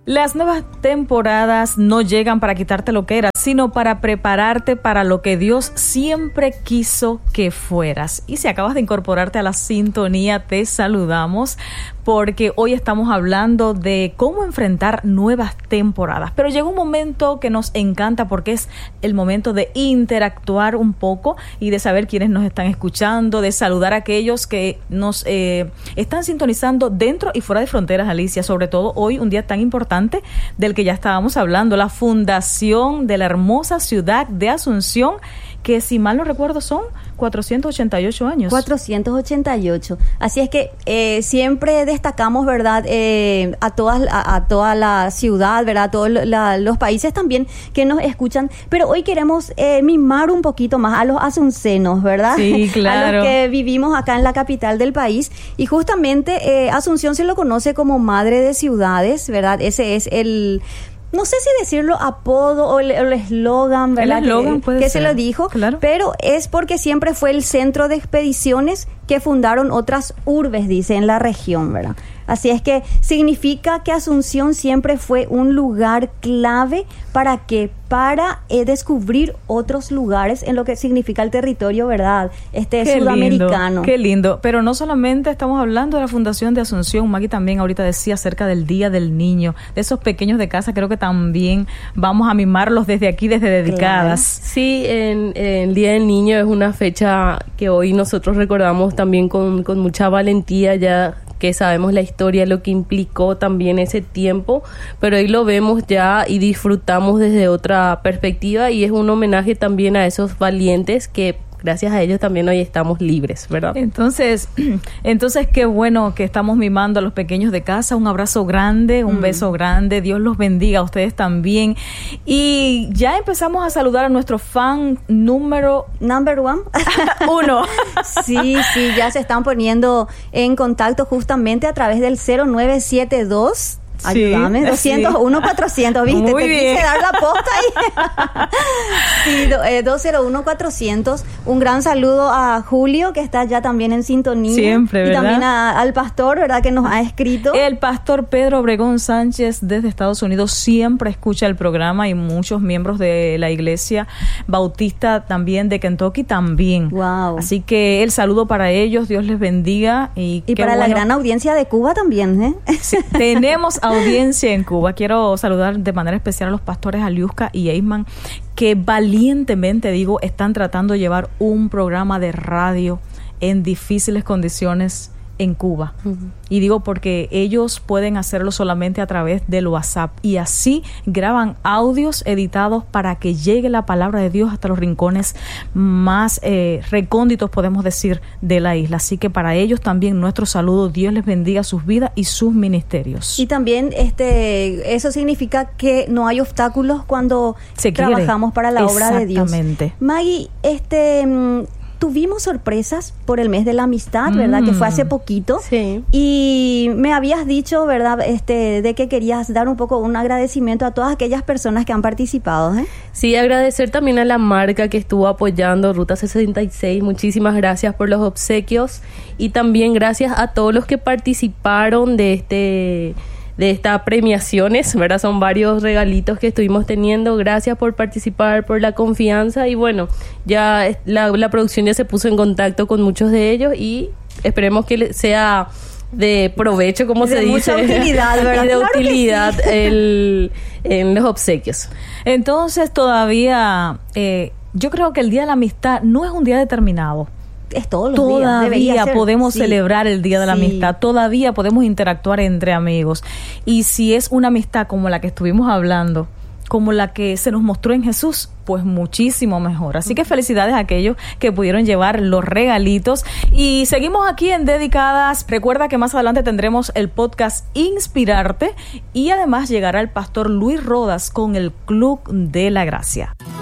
Las nuevas temporadas no llegan para quitarte lo que eras, sino para prepararte para lo que Dios siempre quiso que fueras. Y si acabas de incorporarte a la sintonía, te saludamos porque hoy estamos hablando de cómo enfrentar nuevas temporadas. Pero llega un momento que nos encanta porque es el momento de interactuar un poco y de saber quiénes nos están escuchando, de saludar a aquellos que nos están sintonizando dentro y fuera de fronteras, Alicia. Sobre todo hoy, un día tan importante del que ya estábamos hablando, la fundación de la hermosa ciudad de Asunción, que si mal no recuerdo son 488 años. 488. Así es que siempre destacamos, ¿verdad? A toda la ciudad, ¿verdad? A todos los países también que nos escuchan. Pero hoy queremos mimar un poquito más a los asuncenos, ¿verdad? Sí, claro. A los que vivimos acá en la capital del país. Y justamente Asunción se lo conoce como madre de ciudades, ¿verdad? Ese es el... No sé si decirlo apodo o el eslogan, ¿verdad? El eslogan puede que ser. se lo dijo, claro. Pero es porque siempre fue el centro de expediciones que fundaron otras urbes, dice, en la región, ¿verdad? Así es que significa que Asunción siempre fue un lugar clave para descubrir otros lugares en lo que significa el territorio, ¿verdad? Sudamericano. Qué lindo. Pero no solamente estamos hablando de la fundación de Asunción, Maggie también ahorita decía acerca del Día del Niño, de esos pequeños de casa, creo que también vamos a mimarlos desde aquí, desde Dedicadas. Claro. Sí, el Día del Niño es una fecha que hoy nosotros recordamos también con mucha valentía, ya que sabemos la historia, lo que implicó también ese tiempo, pero hoy lo vemos ya y disfrutamos desde otra perspectiva y es un homenaje también a esos valientes que gracias a ellos también hoy estamos libres, ¿verdad? Entonces qué bueno que estamos mimando a los pequeños de casa. Un abrazo grande, un beso grande. Dios los bendiga a ustedes también. Y ya empezamos a saludar a nuestro fan número... Number one. 1. Sí, ya se están poniendo en contacto justamente a través del 0972. Ayúdame, 201 400, ¿viste? Muy Te bien. quise dar la posta ahí. Sí, 201 400. Un gran saludo a Julio, que está ya también en sintonía. Siempre, ¿verdad? Y también al pastor, ¿verdad? Que nos ha escrito. El pastor Pedro Obregón Sánchez desde Estados Unidos siempre escucha el programa y muchos miembros de la iglesia bautista también de Kentucky también. Wow. Así que el saludo para ellos, Dios les bendiga. Y para la gran audiencia de Cuba también, ¿eh? Sí, tenemos audiencia en Cuba. Quiero saludar de manera especial a los pastores Aliuska y Eisman, que valientemente, están tratando de llevar un programa de radio en difíciles condiciones en Cuba. Uh-huh. Y digo porque ellos pueden hacerlo solamente a través del WhatsApp y así graban audios editados para que llegue la palabra de Dios hasta los rincones más recónditos, podemos decir, de la isla. Así que para ellos también nuestro saludo. Dios les bendiga sus vidas y sus ministerios. Y también eso significa que no hay obstáculos cuando trabajamos para la obra de Dios. Exactamente. Maggie, tuvimos sorpresas por el mes de la amistad, ¿verdad? Que fue hace poquito. Sí. Y me habías dicho, ¿verdad? De que querías dar un poco un agradecimiento a todas aquellas personas que han participado, ¿eh? Sí, agradecer también a la marca que estuvo apoyando Ruta 66. Muchísimas gracias por los obsequios y también gracias a todos los que participaron de estas premiaciones, ¿verdad? Son varios regalitos que estuvimos teniendo. Gracias por participar, por la confianza y bueno, ya la producción ya se puso en contacto con muchos de ellos y esperemos que sea de provecho, como se dice. De mucha utilidad, ¿verdad? Y de claro utilidad en los obsequios. Entonces todavía yo creo que el Día de la Amistad no es un día determinado. Es todos los días. Todavía podemos celebrar el Día de la Amistad, todavía podemos interactuar entre amigos. Y si es una amistad como la que estuvimos hablando, como la que se nos mostró en Jesús, pues muchísimo mejor. Así que felicidades a aquellos que pudieron llevar los regalitos. Y seguimos aquí en Dedicadas. Recuerda que más adelante tendremos el podcast Inspirarte y además llegará el pastor Luis Rodas con el Club de la Gracia.